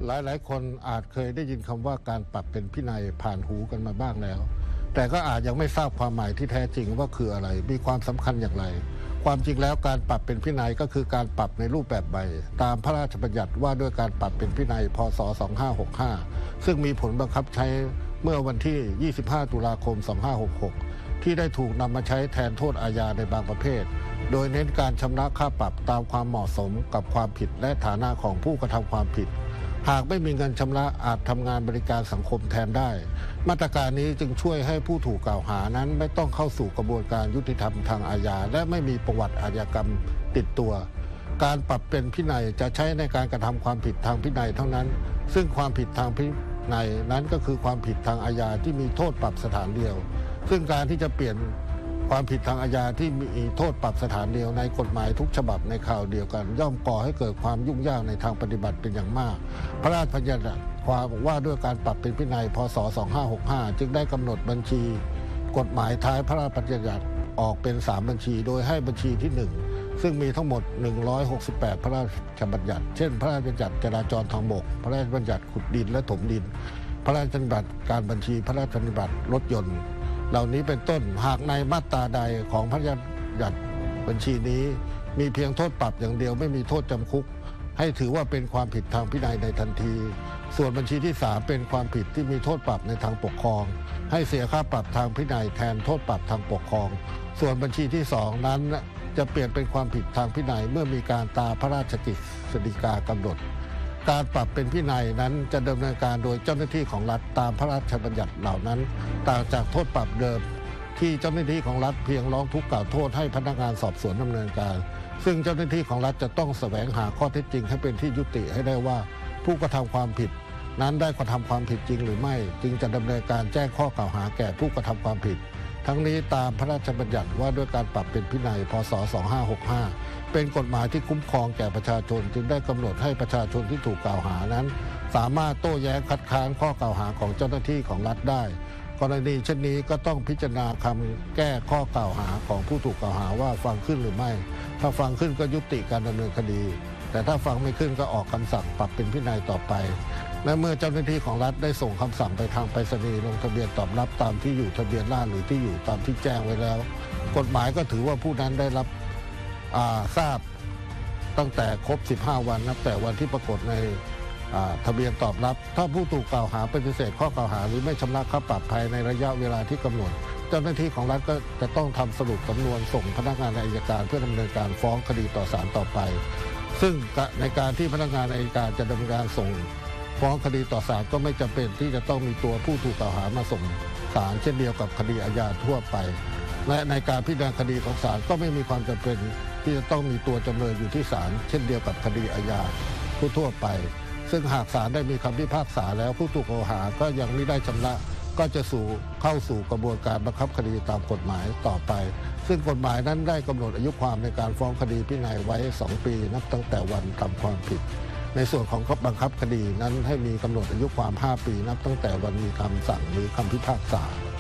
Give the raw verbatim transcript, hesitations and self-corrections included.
หลายๆคนอาจเคยได้ยินคำว่าการปรับเป็นพินัยผ่านหูกันมาบ้างแล้วแต่ก็อาจยังไม่ทราบความหมายที่แท้จริงว่าคืออะไรมีความสำคัญอย่างไรความจริงแล้วการปรับเป็นพินัยก็คือการปรับในรูปแบบใหม่ตามพระราชบัญญัติว่าด้วยการปรับเป็นพินัยพ.ศ. สองพันห้าร้อยหกสิบห้าซึ่งมีผลบังคับใช้เมื่อวันที่ยี่สิบห้าตุลาคมสองพันห้าร้อยหกสิบหกที่ได้ถูกนำมาใช้แทนโทษอาญาในบางประเภทโดยเน้นการชำระค่าปรับตามความเหมาะสมกับความผิดและฐานะของผู้กระทำความผิดหากไม่มีเงินชำระอาจทำงานบริการสังคมแทนได้มาตรการนี้จึงช่วยให้ผู้ถูกกล่าวหานั้นไม่ต้องเข้าสู่กระบวนการยุติธรรมทางอาญาและไม่มีประวัติอาชญากรรมติดตัวการปรับเป็นพินัยจะใช้ในการกระทำความผิดทางพินัยเท่านั้นซึ่งความผิดทางพินัยนั้นก็คือความผิดทางอาญาที่มีโทษปรับสถานเดียวซึ่งการที่จะเปลี่ยนความผิดทางอาญาที่มีโทษปรับสถานเดียวในกฎหมายทุกฉบับในข่าวเดียวกันย่อมก่อให้เกิดความยุ่งยากในทางปฏิบัติเป็นอย่างมากพระราชบัญญัติความว่าด้วยการปรับเป็นพินัยพ.ศ. สองพันห้าร้อยหกสิบห้าจึงได้กำหนดบัญชีกฎหมายท้ายพระราชบัญญัติออกเป็นสามบัญชีโดยให้บัญชีที่หนึ่งซึ่งมีทั้งหมดหนึ่งร้อยหกสิบแปดพระราชบัญญัติเช่นพระราชบัญญัติจราจรทางบกพระราชบัญญัติขุดดินและถมดินพระราชบัญญัติการบัญชีพระราชบัญญัติรถยนต์เหล่านี้เป็นต้นหากในมาตราใดของพระราชบัญญัติบัญชีนี้มีเพียงโทษปรับอย่างเดียวไม่มีโทษจำคุกให้ถือว่าเป็นความผิดทางพินัยในทันทีส่วนบัญชีที่สามเป็นความผิดที่มีโทษปรับในทางปกครองให้เสียค่าปรับทางพินัยแทนโทษปรับทางปกครองส่วนบัญชีที่สองนั้นจะเปลี่ยนเป็นความผิดทางพินัยเมื่อมีการตามพระราชกฤษฎีกากำหนดการปรับเป็นพินัยนั้นจะดำเนินการโดยเจ้าหน้าที่ของรัฐตามพระราชบัญญัติเหล่านั้นต่างจากโทษปรับเดิมที่เจ้าหน้าที่ของรัฐเพียงร้องทุกข์กล่าวโทษให้พนักงานสอบสวนดำเนินการซึ่งเจ้าหน้าที่ของรัฐจะต้องแสวงหาข้อเท็จจริงให้เป็นที่ยุติให้ได้ว่าผู้กระทำความผิดนั้นได้กระทำความผิดจริงหรือไม่จึงจะดำเนินการแจ้งข้อกล่าวหาแก่ผู้กระทำความผิดทั้งนี้ตามพระราชบัญญัติว่าด้วยการปรับเป็นพินัยพ.ศ. สองพันห้าร้อยหกสิบห้าเป็นกฎหมายที่คุ้มครองแก่ประชาชนจึงได้กำหนดให้ประชาชนที่ถูกกล่าวหานั้นสามารถโต้แย้งคัดค้านข้อกล่าวหาของเจ้าหน้าที่ของรัฐได้กรณีเช่นนี้ก็ต้องพิจารณาคำแก้ข้อกล่าวหาของผู้ถูกกล่าวหาว่าฟังขึ้นหรือไม่ถ้าฟังขึ้นก็ยุติการดำเนินคดีแต่ถ้าฟังไม่ขึ้นก็ออกคำสั่งปรับเป็นพินัยต่อไปและเมื่อเจ้าหน้าที่ของรัฐได้ส่งคำสั่งไปทางไปรษณีย์ลงทะเบียนตอบรับตามที่อยู่ทะเบียนราษฎร์หรือที่อยู่ตามที่แจ้งไว้แล้วกฎหมายก็ถือว่าผู้นั้นได้รับทราบตั้งแต่ครบสิบห้าวันนับแต่วันที่ปรากฏในทะเบียนตอบรับถ้าผู้ถูกกล่าวหาปฏิเสธข้อกล่าวหาหรือไม่ชำระค่าปรับภายในระยะเวลาที่กำหนดเจ้าหน้าที่ของรัฐก็จะต้องทำสรุปสำนวนส่งพนักงานอัยการเพื่อดำเนินการฟ้องคดีต่อศาลต่อไปซึ่งในการที่พนักงานอัยการจะดำเนินการส่งฟ้องคดีต่อศาลก็ไม่จำเป็นที่จะต้องมีตัวผู้ถูกกล่าวหามาส่งศาลเช่นเดียวกับคดีอาญาทั่วไปและในการพิจารณาคดีของศาลก็ไม่มีความจำเป็นที่จะต้องมีตัวจำเลยอยู่ที่ศาลเช่นเดียวกับคดีอาญาทั่วไปซึ่งหากศาลได้มีคำพิพากษาแล้วผู้ถูกกล่าวหาก็ยังไม่ได้ชำระก็จะสู่เข้าสู่กระบวนการบังคับคดีตามกฎหมายต่อไปซึ่งกฎหมายนั้นได้กำหนดอายุความในการฟ้องคดีพินัยไว้สองปีนับตั้งแต่วันทำความผิดในส่วนของบังคับคดีนั้นให้มีกำหนดอายุความห้าปีนับตั้งแต่วันมีคำสั่งหรือคำพิพากษา